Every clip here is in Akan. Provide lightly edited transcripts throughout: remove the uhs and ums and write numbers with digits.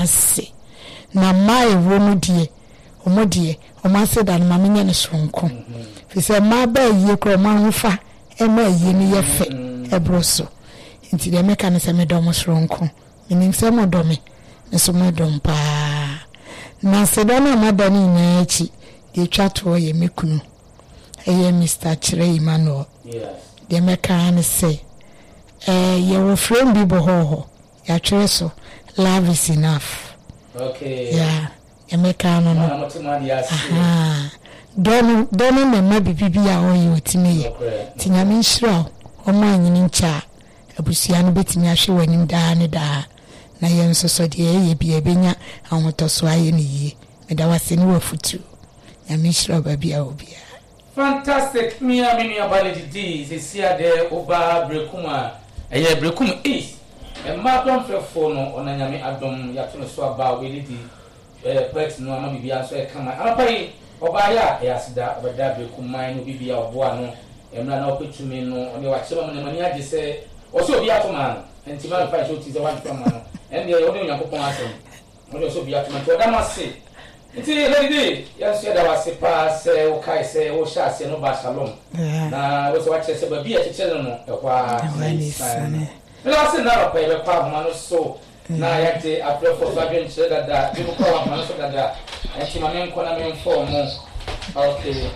ase na mai wo mu die omodie omaseda na mamenye ne sonko fi se ma ba yie kro ma hofa e ma yie ni ye fe ebroso nti de meka ne se me dom sonko menim se mo domi ne so mo dom pa na se da na madani na echi de twato ye mekunu eye Mr. Chire Emmanuel de meka ne se ye wo frame bi bo ho ya twere so love is enough. Okay. Yeah. Emeka no no. Don me ma bibi a oyi otime ye. Tinyame nhira o ma anyini ncha abusua no betimi ahwe wanim daa ne daa. Na ye nso so de ye bi ebenya ahotoso aye ne yie. Me da wase ne wafutu. Nyame nhira babi a obia. Fantastic. Me abaledi di sesia de oba brekuma. Eye brekum is. E ma don frefo no onanyame adom ya to no so aba we di pet no ama bibia so e kama anapai obaya e asida obada brekum man no bibia oboa no emra na opetumi no oni wa chema no mani age se oso bia to man enti ma fa so ti ze wan from no ende e oni yakopon asem oni oso bia to man to da mase enti lady ya so da wase pa se o kai se o sha se no ba shalom na wo so wa che se ba bia che che no e kwa I said, now, pay the power, man, so now I have to apply for Fabian said that you call man, so that and she may come for more. Okay.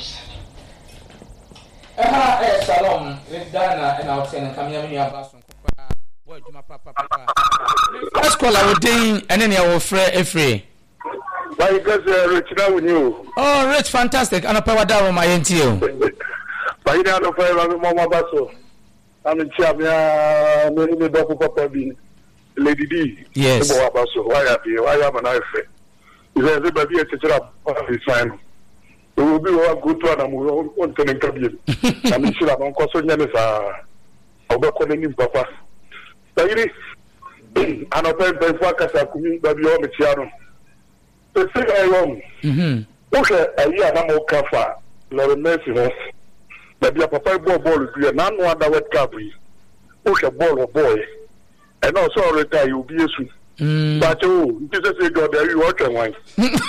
Shalom, with Dana and our tenant coming in your bass. Boy, to my papa. Let's call our day and then our friend free. Why you guys rich now with you? Oh, rich, fantastic. And a power down my NTO. But you don't know for Mama Basso. I'm in Chamia, many Papa be Lady D. Yes. Why am an I say? Is everybody a teacher of his sign? We will be a good one and we won't turn in Kabin. I'm sure I'm on Cosonanis over calling Papa. Lady, and a pen by Fakasa coming by the only Chiano. The thing I own. Okay, a year no Kafa, Lord Mercy. But your papa ball be a non one that wet cabby. Okay, ball or boy. And also retire you be a soon. But this is a god that you watch and wine.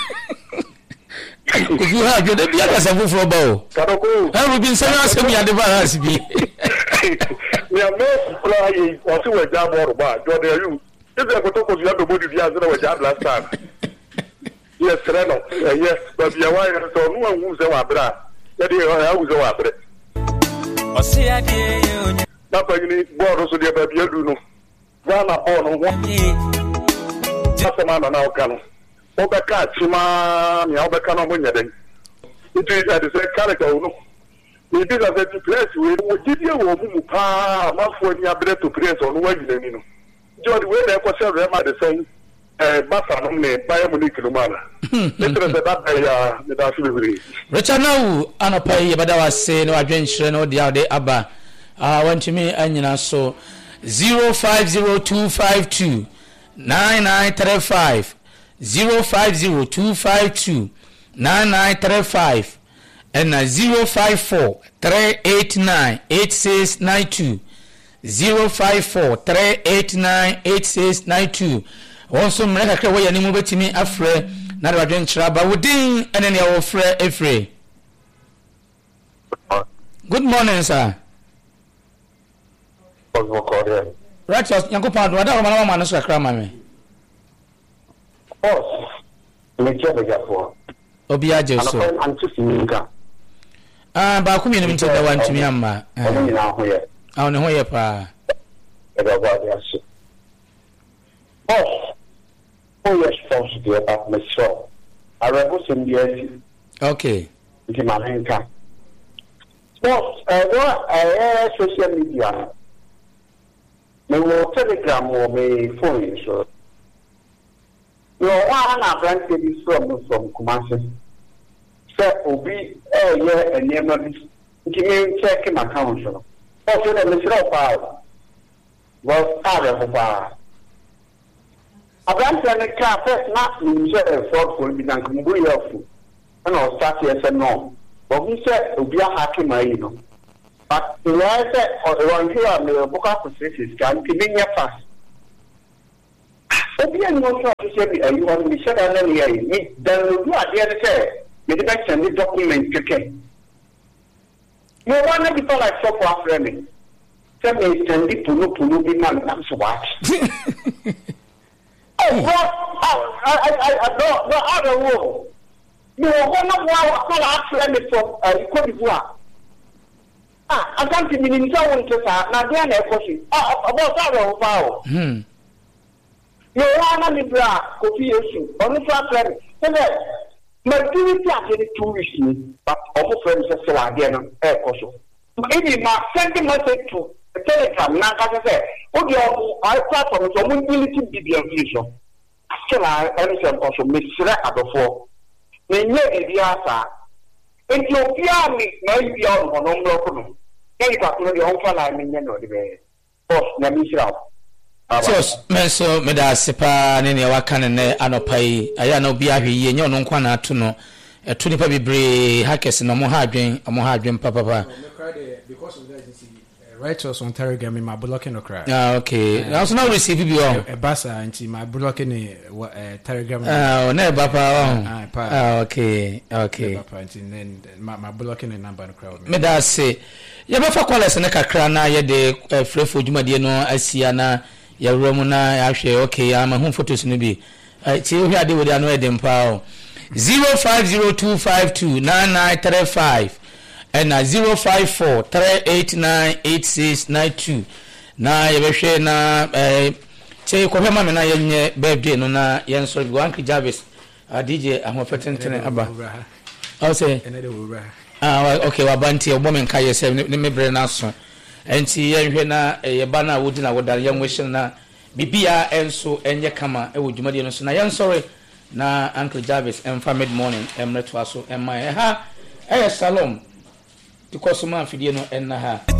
If you have your as a move for a bow, I will be saying us to me at the bar. We are not flying or to a job or bar. God, are you? If I could talk with the other body, the other was job last time. Yes, Reno. Yes, but your wife so no one moves our bra. That is how we go after it. Papa, you need more so dear baby. You know, Ghana on one. That's a man now. Can Obeka Chima, Obeka no money then. It is at the same character. It is at the place we will give you a woman, month when you are better to praise on one. You know, John, when they was several the same. Basa no buy Monique Lumana. Richard now anopay yebada wase no adwenhire no dia de aba wantumi anyina so 050252 9935 050252 9935 and 054 389 8692 054 389 8692 also mreka kre we yani mu betimi afre na da dwen kira ba wodin ene ne wo frɛ efre. Good morning sir. Right Yankopon do da ma no so kra ma me. Oh. Me chebe gafo. Obi aje so. Ba ku mi nim nti da wantumi amma. Oni na ho ye. Ne ho ye pa. E da ba ya so. Oh yes, force the about myself. I represent in the end. Okay. Into my income. Well, social media. Me will Telegram or me phone so. You know, one of them is from Kumasi. Say, Obi, yeah, and never give me check my account. Also, the Mr. Power was out of power. Abrante ne ka first not me say fraud for be dan kumbu yefu and I start here say no but we say obi a hack my you know but we say or one here me book up processes can be fast obi an no so say bi ayi won mi shada na ni ayi mi dan do ade ne say me de ba send document keke you want to be like so for friend say me send pulu bi man am so what I don't know. You want to call out friend from Cote d'Ivoire. I can't be in someone to say, now they are not question. About our vow. You want to be black, coffee issue, on the flat friend. My duty is to wish, but all friends are still again, air question. Maybe my sending message to the telegram, now as I said, what your platform is a mobility video. Still, I understand also Mr. Abafo. When you are the answer, Ethiopia may be on one local. Then you got to know the whole line in the way. Boss, Namisha. So, Meso, Medasepa, Nene Wakan and Anopai, Ayano Biahi, and yon Kwana Tuno, a Tunipa Bibre, Hackers, and a Mohadrin, Papa. Because of that, writers on Telegram in my blocking or cry. Okay. I also now receive you a bassa and my blocking a Telegram. Never, Papa. Okay. And then my blocking a number of crowd. Meda say, Yabafa Qualas and a crana, yet free for Jumadiano, Asiana, Yaromuna, actually, okay, I'm a home photos in the B. I tell you, I do with the Anwed Power 0502529935. And 054-389-8692. Na yebehwe na che kohwe mama na yenye birthday no na yen so bi Uncle Jarvis DJ ahofetentene aba. I say okay wa banti obo men kai yesem ne mebre na so. Enti yenhwe na yeba na wodi na wodare yen wehye na bibia enso enye kama e wodwumade no so na yen sorry na Uncle Jarvis emfa mid morning emre to aso emma ha salom because man fidie no enna ha